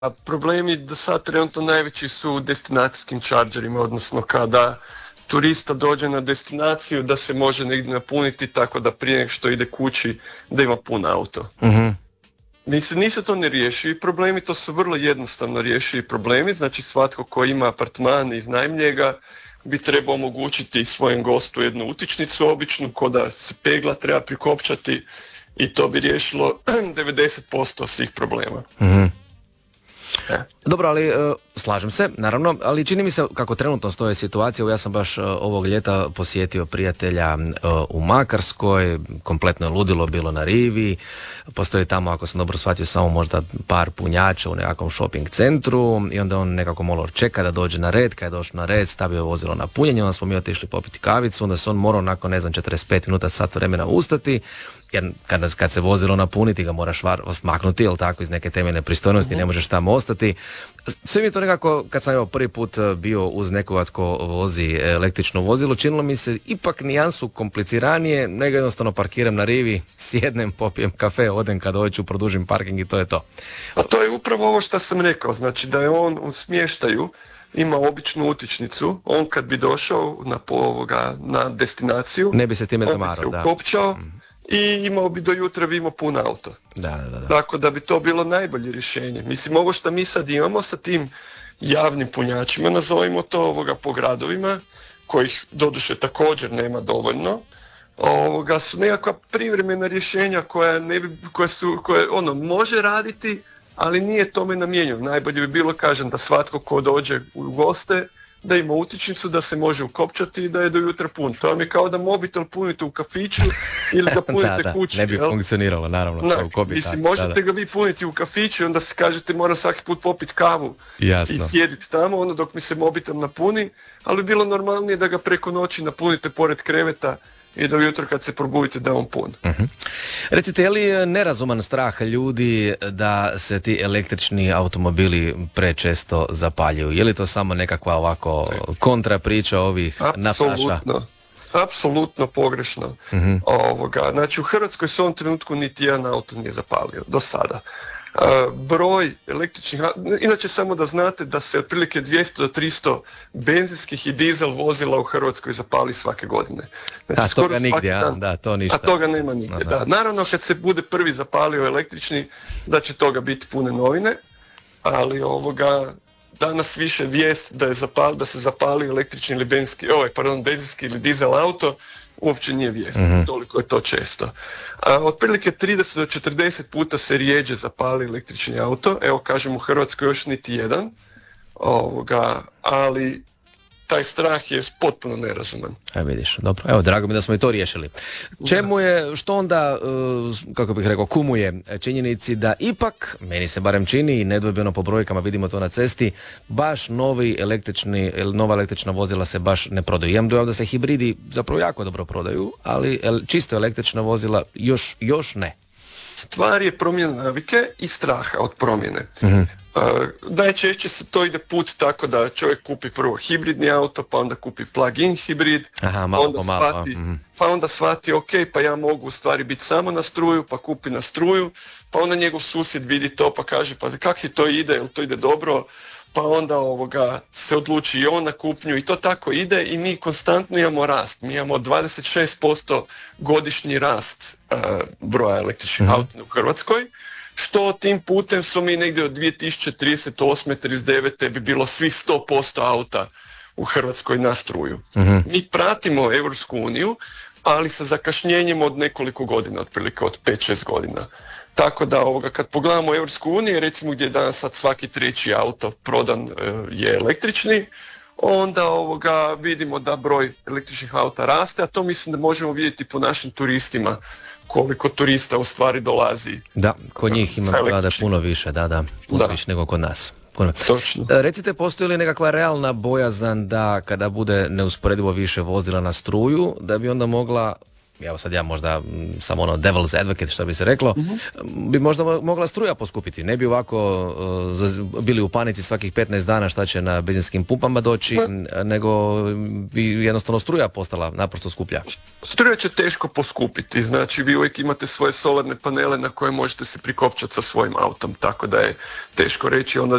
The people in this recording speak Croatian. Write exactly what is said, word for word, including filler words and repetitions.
A problemi do sad trenutno najveći su u destinacijskim čarđerima, odnosno kada turista dođe na destinaciju da se može negdje napuniti tako da prije nego što ide kući da ima pun auto. Mm-hmm. Mislim, nisu to ne riješivi problemi, to su vrlo jednostavno riješivi problemi, znači svatko ko ima apartman i iznajmlje ga bi trebao omogućiti svojem gostu jednu utičnicu običnu, ko da se pegla treba prikopčati i to bi riješilo devedeset posto svih problema. Mm-hmm. Dobro, ali e, slažem se, naravno, ali čini mi se kako trenutno stoje situacije, ja sam baš e, ovog ljeta posjetio prijatelja e, u Makarskoj, kompletno je ludilo bilo na rivi, postoji tamo, ako sam dobro shvatio, samo možda par punjača u nekakvom shopping centru i onda on nekako malo čeka da dođe na red, kad je došao na red, stavio vozilo na punjenje, onda smo mi otišli popiti kavicu, onda se on morao nakon, ne znam, četrdeset pet minuta, sat vremena ustati, jer kad, kad se vozilo napuniti ga moraš var, smaknuti, jel tako, iz neke temeljne pristojnosti, ne možeš tamo ostati. Sve mi je to nekako, kad sam evo prvi put bio uz nekoga tko vozi električno vozilo, činilo mi se ipak nijansu kompliciranije, nego jednostavno parkiram na rivi, sjednem, popijem kafe, odem kad hoću, produžim parking i to je to. A to je upravo ovo što sam rekao, znači da je on u smještaju ima običnu utičnicu, on kad bi došao na, ovoga, na destinaciju, ne bi se time zamarao, on bi se ukopčao, mm. i imao bi do jutra bi imao pun auto. Da, da, da. Tako da bi to bilo najbolje rješenje. Mislim, ovo što mi sad imamo sa tim javnim punjačima, nazovimo to ovoga po gradovima, kojih doduše također nema dovoljno, ovoga su nekakva privremena rješenja koja, ne bi, koja su, koje ono, može raditi, ali nije tome namijenjeno. Najbolje bi bilo, kažem, da svatko ko dođe u goste, da ima utičnicu, da se može ukopčati i da je do jutra pun. To vam je kao da mobitel punite u kafiću ili da punite da, da. kući. Ne bi jel? funkcioniralo, naravno. Na, u kobi, mislim, da, možete da, da. ga vi puniti u kafiću i onda se kažete moram svaki put popiti kavu. Jasno. I sjediti tamo ono dok mi se mobitel napuni, ali bi bilo normalnije da ga preko noći napunite pored kreveta i da ujutro kad se probudite da je on pun. Uh-huh. Recite, je li nerazuman strah ljudi da se ti električni automobili prečesto zapaljuju? Je li to samo nekakva ovako kontra priča ovih naftaša? Apsolutno. Apsolutno pogrešno. Uh-huh. Ovoga, znači u Hrvatskoj se u ovom trenutku niti jedan auto nije zapalio do sada. Uh, broj električnih, inače samo da znate da se otprilike dvjesto do tristo benzinskih i dizel vozila u Hrvatskoj zapali svake godine. Znači, a skoro toga nigdje, dan, a? Da, to ništa. A toga nema nigdje, da. Naravno kad se bude prvi zapalio električni, da će toga biti pune novine, ali ovoga, danas više vijest da, je zapal, da se zapali električni ili benzinski, ovaj, pardon, benzinski ili dizel auto, uopće nije vijest, mm-hmm. toliko je to često. A, otprilike trideset do četrdeset puta se rijeđe zapali električni auto, evo kažem u Hrvatskoj još niti jedan, ovoga, ali taj strah je potpuno nerazuman. E vidiš, dobro, evo drago mi da smo i to riješili. Čemu je, što onda, kako bih rekao, kumuje činjenici da ipak, meni se barem čini i nedvojbeno po brojkama vidimo to na cesti, baš novi električni, nova električna vozila se baš ne prodaju. Imam dojam da se hibridi zapravo jako dobro prodaju, ali čisto električna vozila još, još ne. Stvar je promjena navike i straha od promjene. Mm-hmm. Uh, najčešće se to ide put tako da čovjek kupi prvo hibridni auto, pa onda kupi plug-in hibrid, Aha, malo onda po malo, shvati, mm-hmm. pa onda shvati ok, pa ja mogu u stvari biti samo na struju, pa kupi na struju, pa onda njegov susjed vidi to pa kaže pa kak ti to ide, jel to ide dobro, pa onda ovoga se odluči i on na kupnju i to tako ide i mi konstantno imamo rast. Mi imamo dvadeset šest posto godišnji rast uh, broja električnih mm-hmm. auta u Hrvatskoj, što tim putem su mi negdje od dvije tisuće trideset osme trideset devete bi bilo svih sto posto auta u Hrvatskoj na struju. Mm-hmm. Mi pratimo Europsku uniju, ali sa zakašnjenjem od nekoliko godina, otprilike od pet šest godina. Tako da ovoga, kad pogledamo Europsku uniju, recimo gdje je danas sad svaki treći auto prodan e, je električni, onda ovoga vidimo da broj električnih auta raste, a to mislim da možemo vidjeti po našim turistima, koliko turista u stvari dolazi. Da, kod njih ima da puno više, da, da, puno da. više nego kod nas. Točno. Recite, postoji li nekakva realna bojazan da kada bude neusporedivo više vozila na struju, da bi onda mogla evo sad ja možda m, sam ono devil's advocate što bi se reklo, mm-hmm. bi možda mogla struja poskupiti. Ne bi ovako uh, zaz, bili u panici svakih petnaest dana šta će na benzinskim pumpama doći, Ma, nego bi jednostavno struja postala naprosto skuplja. Struja će teško poskupiti, znači vi uvijek imate svoje solarne panele na koje možete se prikopčati sa svojim autom, tako da je teško reći, onda